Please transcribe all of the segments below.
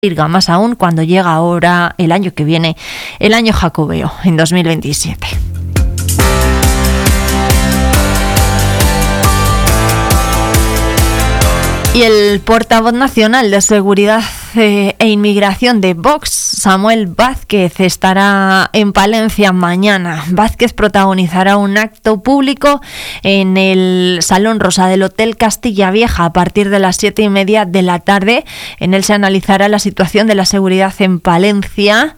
más aún cuando llega ahora el año que viene, el año jacobeo, en 2027. Y el portavoz nacional de Seguridad e Inmigración de Vox, Samuel Vázquez, estará en Palencia mañana. Vázquez protagonizará un acto público en el Salón Rosa del Hotel Castilla Vieja a partir de las 7:30 de la tarde. En él se analizará la situación de la seguridad en Palencia.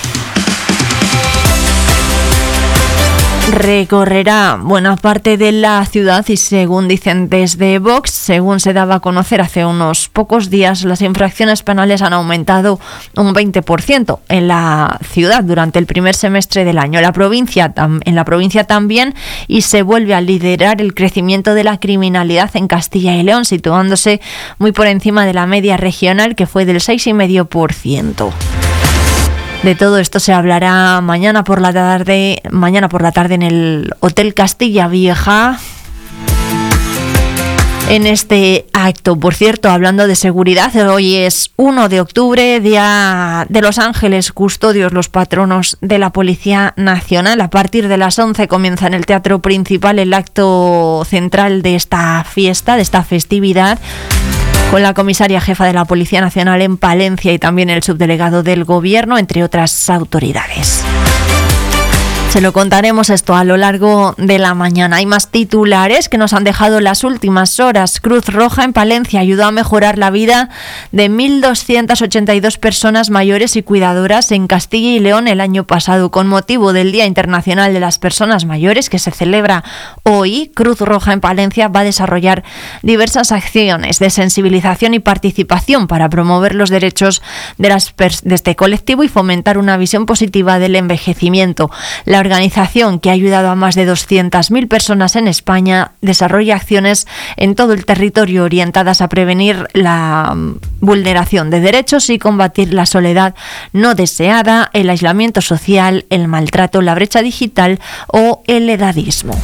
Recorrerá buena parte de la ciudad y, según dicen desde Vox, según se daba a conocer hace unos pocos días, las infracciones penales han aumentado un 20% en la ciudad durante el primer semestre del año. En la provincia también, y se vuelve a liderar el crecimiento de la criminalidad en Castilla y León, situándose muy por encima de la media regional, que fue del 6,5%. De todo esto se hablará mañana por la tarde en el Hotel Castilla Vieja, en este acto. Por cierto, hablando de seguridad, hoy es 1 de octubre, Día de los Ángeles Custodios, los patronos de la Policía Nacional. A partir de las 11 comienza en el Teatro Principal el acto central de esta fiesta, de esta festividad, con la comisaria jefa de la Policía Nacional en Palencia y también el subdelegado del Gobierno, entre otras autoridades. Se lo contaremos esto a lo largo de la mañana. Hay más titulares que nos han dejado las últimas horas. Cruz Roja en Palencia ayudó a mejorar la vida de 1.282 personas mayores y cuidadoras en Castilla y León el año pasado. Con motivo del Día Internacional de las Personas Mayores, que se celebra hoy, Cruz Roja en Palencia va a desarrollar diversas acciones de sensibilización y participación para promover los derechos de este colectivo y fomentar una visión positiva del envejecimiento. La organización, que ha ayudado a más de 200.000 personas en España, desarrolla acciones en todo el territorio orientadas a prevenir la vulneración de derechos y combatir la soledad no deseada, el aislamiento social, el maltrato, la brecha digital o el edadismo.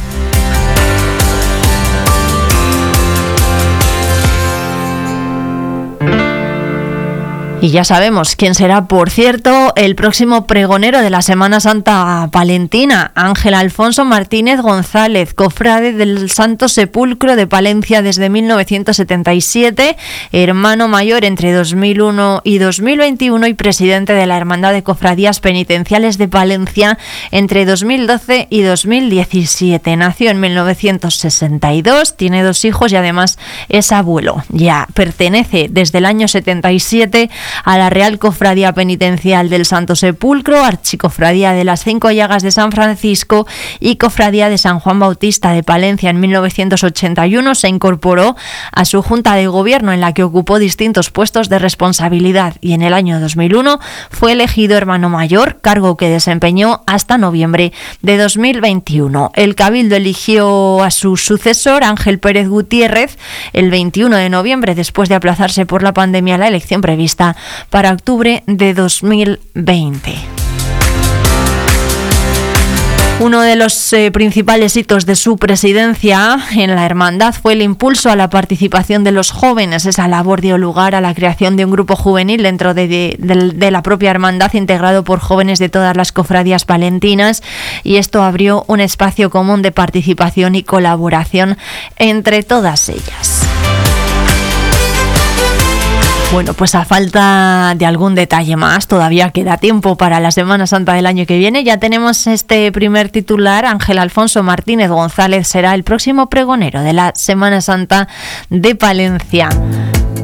Y ya sabemos quién será, por cierto, el próximo pregonero de la Semana Santa palentina. Ángel Alfonso Martínez González, cofrade del Santo Sepulcro de Palencia desde 1977, hermano mayor entre 2001 y 2021 y presidente de la Hermandad de Cofradías Penitenciales de Palencia entre 2012 y 2017. Nació en 1962, tiene 2 hijos y además es abuelo. Ya pertenece desde el año 77 a la Real Cofradía Penitencial del Santo Sepulcro, Archicofradía de las 5 Llagas de San Francisco y Cofradía de San Juan Bautista de Palencia. En 1981 se incorporó a su Junta de Gobierno, en la que ocupó distintos puestos de responsabilidad, y en el año 2001 fue elegido hermano mayor, cargo que desempeñó hasta noviembre de 2021. El Cabildo eligió a su sucesor, Ángel Pérez Gutiérrez, el 21 de noviembre, después de aplazarse por la pandemia la elección prevista para octubre de 2020. Uno de los principales hitos de su presidencia en la hermandad fue el impulso a la participación de los jóvenes. Esa labor dio lugar a la creación de un grupo juvenil dentro de la propia hermandad, integrado por jóvenes de todas las cofradías palentinas, y esto abrió un espacio común de participación y colaboración entre todas ellas. Bueno, pues a falta de algún detalle más, todavía queda tiempo para la Semana Santa del año que viene. Ya tenemos este primer titular. Ángel Alfonso Martínez González será el próximo pregonero de la Semana Santa de Palencia.